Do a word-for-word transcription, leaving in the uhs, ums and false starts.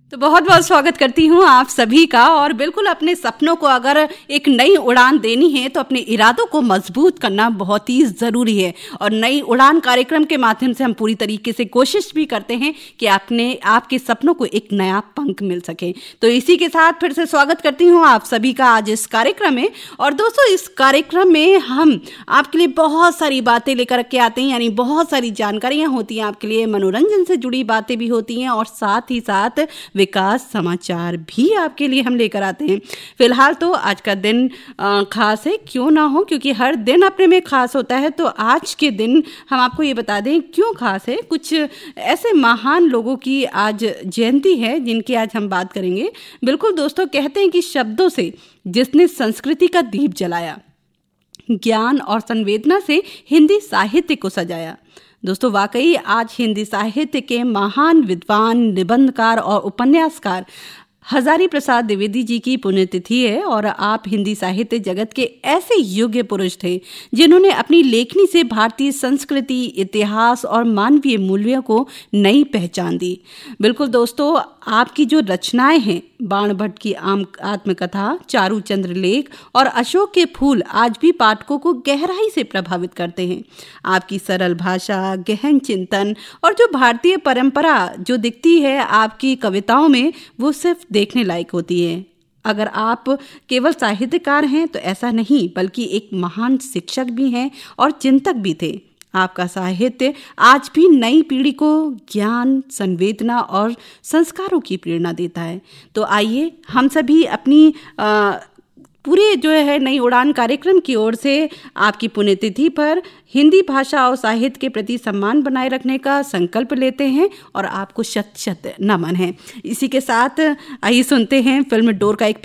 तो बहुत बहुत स्वागत करती हूँ आप सभी का। और बिल्कुल अपने सपनों को अगर एक नई उड़ान देनी है तो अपने इरादों को मजबूत करना बहुत ही ज़रूरी है। और नई उड़ान कार्यक्रम के माध्यम से हम पूरी तरीके से कोशिश भी करते हैं कि आपने आपके सपनों को एक नया पंख मिल सके। तो इसी के साथ फिर से स्वागत करती हूँ आप सभी का आज इस कार्यक्रम में। और दोस्तों, इस कार्यक्रम में हम आपके लिए बहुत सारी बातें लेकर के आते हैं, यानी बहुत सारी जानकारियाँ होती हैं आपके लिए, मनोरंजन से जुड़ी बातें भी होती हैं और साथ ही साथ विकास समाचार भी आपके लिए हम लेकर आते हैं। फिलहाल तो आज का दिन खास है, क्यों ना हो, क्योंकि हर दिन अपने में खास होता है। तो आज के दिन हम आपको ये बता दें क्यों खास है। कुछ ऐसे महान लोगों की आज जयंती है जिनकी आज हम बात करेंगे। बिल्कुल दोस्तों, कहते हैं कि शब्दों से जिसने संस्कृति का दीप जलाया, ज्ञान और संवेदना से हिंदी साहित्य को सजाया। दोस्तों, वाकई आज हिंदी साहित्य के महान विद्वान, निबंधकार और उपन्यासकार हजारी प्रसाद द्विवेदी जी की पुण्यतिथि है। और आप हिंदी साहित्य जगत के ऐसे योग्य पुरुष थे जिन्होंने अपनी लेखनी से भारतीय संस्कृति, इतिहास और मानवीय मूल्यों को नई पहचान दी। बिल्कुल दोस्तों, आपकी जो रचनाएं हैं, बाण भट्ट की आम आत्मकथा, चारू चंद्र लेख और अशोक के फूल आज भी पाठकों को गहराई से प्रभावित करते हैं। आपकी सरल भाषा, गहन चिंतन और जो भारतीय परंपरा जो दिखती है आपकी कविताओं में, वो सिर्फ देखने लायक होती है। अगर आप केवल साहित्यकार हैं तो ऐसा नहीं, बल्कि एक महान शिक्षक भी हैं और चिंतक भी थे। आपका साहित्य आज भी नई पीढ़ी को ज्ञान, संवेदना और संस्कारों की प्रेरणा देता है। तो आइए हम सभी अपनी आ, पूरे जो है नई उड़ान कार्यक्रम की ओर से आपकी पुण्यतिथि पर हिंदी भाषा और साहित्य के प्रति सम्मान बनाए रखने का संकल्प लेते हैं और आपको शत शत नमन है। इसी के साथ आइए सुनते हैं फिल्म डोर का एक